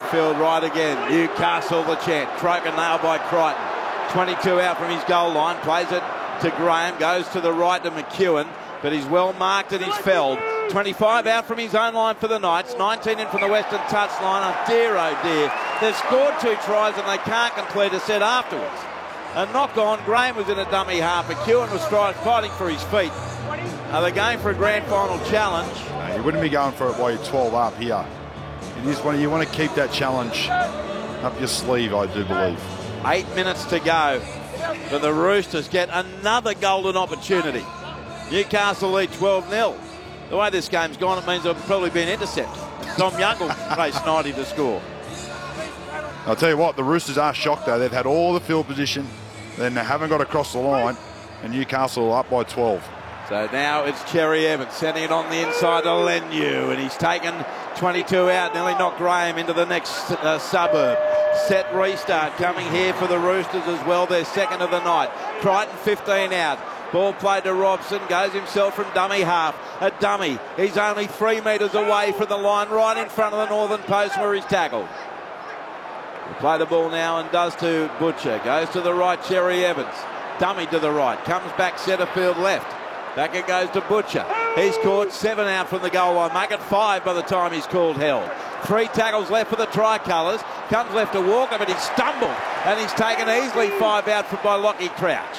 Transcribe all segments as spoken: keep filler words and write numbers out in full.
field right again. Newcastle the chant. Croker nailed by Crichton. twenty-two out from his goal line. Plays it to Graham. Goes to the right to McEwen. But he's well marked and he's felled. twenty-five out from his own line for the Knights. nineteen in from the Western touchline. Oh dear, oh dear. They've scored two tries and they can't complete a set afterwards. A knock on. Graham was in a dummy half. McEwen was fighting for his feet. Are they going for a grand final challenge? No, you wouldn't be going for it while you're twelve up here. You just want, you want to keep that challenge up your sleeve, I do believe. Eight minutes to go. But the Roosters get another golden opportunity. Newcastle lead twelve nil. The way this game's gone, it means there'll probably be an intercept. Tom Young will face ninety to score. I'll tell you what, the Roosters are shocked though. They've had all the field position, then they haven't got across the line, and Newcastle are up by twelve. So now it's Cherry Evans sending it on the inside to Leniu, and he's taken twenty-two out, nearly knocked Graham into the next uh, suburb. Set restart coming here for the Roosters as well. They're second of the night. Crichton fifteen out. Ball played to Robson, goes himself from dummy half. A dummy. He's only three metres away from the line, right in front of the northern post where he's tackled. He'll play the ball now and does to Butcher. Goes to the right, Cherry Evans. Dummy to the right. Comes back centre field left. Back it goes to Butcher. He's caught seven out from the goal line. Make it five by the time he's called held. Three tackles left for the Tricolours. Comes left to Walker, but he stumbled. And he's taken easily five out from by Lockie Crouch.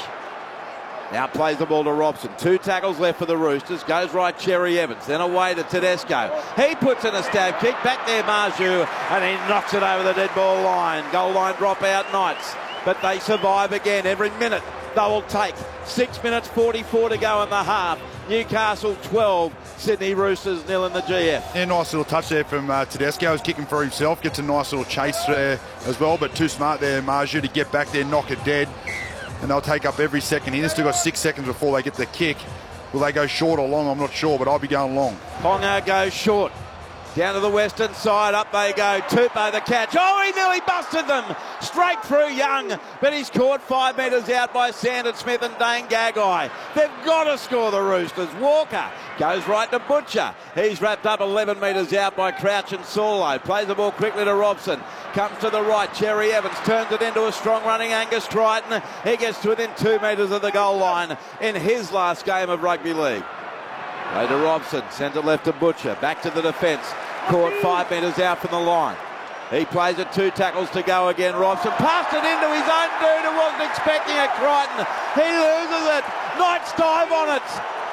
Now plays the ball to Robson. Two tackles left for the Roosters. Goes right, Cherry Evans. Then away to Tedesco. He puts in a stab kick. Back there, Marju. And he knocks it over the dead ball line. Goal line drop out, Knights. But they survive again every minute. They will take. Six minutes forty-four to go in the half. Newcastle twelve, Sydney Roosters nil in the G F. Yeah, nice little touch there from uh, Tedesco. He's kicking for himself. Gets a nice little chase there as well. But too smart there, Marju, to get back there, knock it dead. And they'll take up every second here. They've still got six seconds before they get the kick. Will they go short or long? I'm not sure, but I'll be going long. Ponga goes short. Down to the western side, up they go. Tupou the catch. Oh, he nearly busted them. Straight through Young, but he's caught five metres out by Sandon Smith and Dane Gagai. They've got to score, the Roosters. Walker goes right to Butcher. He's wrapped up eleven metres out by Crouch and Saulo. Plays the ball quickly to Robson. Comes to the right, Cherry Evans turns it into a strong running Angus Crichton. He gets to within two metres of the goal line in his last game of rugby league. Play to Robson, sends it left to Butcher, back to the defence, caught five metres out from the line. He plays it, two tackles to go again, Robson, passed it into his own dude who wasn't expecting it, Crichton. He loses it, Knights dive on it.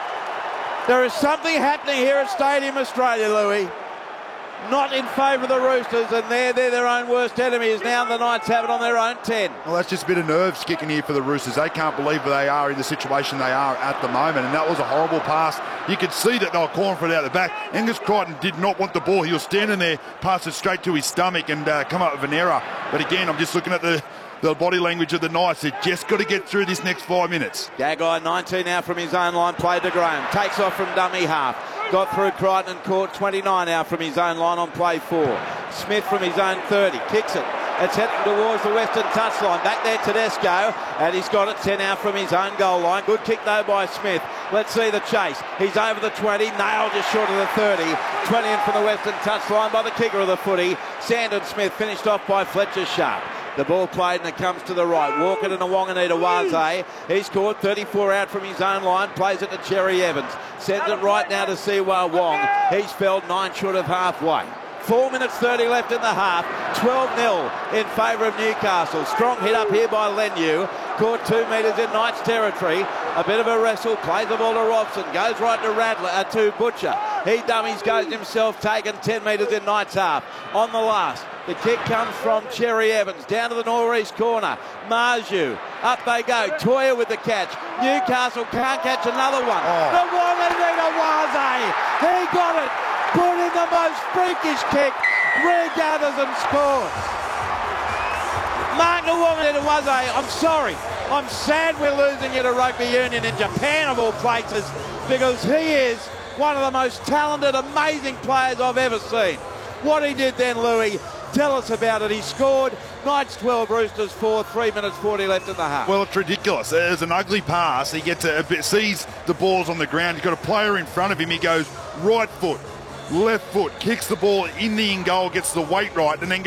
There is something happening here at Stadium Australia, Louis. Not in favour of the Roosters, and they're, they're their own worst enemies. Now the Knights have it on their own ten. Well, that's just a bit of nerves kicking here for the Roosters. They can't believe they are in the situation they are at the moment, and that was a horrible pass. You could see that they were calling for it out the back. Angus Crichton did not want the ball. He was standing there, passed it straight to his stomach and uh, come up with an error. But again, I'm just looking at the, the body language of the Knights. They've just got to get through this next five minutes. Gagai, nineteen out from his own line, played to Graham. Takes off from dummy half. Got through Crichton and caught twenty-nine out from his own line on play four. Smith from his own thirty, kicks it. It's heading towards the western touchline. Back there, Tedesco, and he's got it ten out from his own goal line. Good kick though by Smith. Let's see the chase. He's over the twenty, nailed just short of the thirty. twenty in from the western touchline by the kicker of the footy. Sandon Smith finished off by Fletcher Sharp. The ball played and it comes to the right. Walker to Nwanganita Waze. He's scored thirty-four out from his own line. Plays it to Cherry Evans. Sends it right now to Siwa Wong. He's felled nine short of halfway. Four minutes thirty left in the half. twelve nil in favour of Newcastle. Strong hit up here by Leniu. Caught two metres in Knights territory. A bit of a wrestle. Plays the ball to Robson. Goes right to Radler, uh, to Butcher. He dummies, goes himself, taken ten metres in Knights half. On the last. The kick comes from Cherry Evans, down to the northeast corner. Marju, up they go. Toya with the catch. Newcastle can't catch another one. Oh. The Nwanganita Waze, he got it. Put in the most freakish kick. Regathers and scores. Mark Nwanganita Waze, I'm sorry. I'm sad we're losing you to rugby union in Japan of all places, because he is one of the most talented, amazing players I've ever seen. What he did then, Louis, tell us about it. He scored. Knights twelve, Roosters four, three minutes forty left in the half. Well, it's ridiculous. It's an ugly pass. He gets a, a bit, sees the ball's on the ground. He's got a player in front of him. He goes right foot, left foot, kicks the ball in the in goal, gets the weight right, and then goes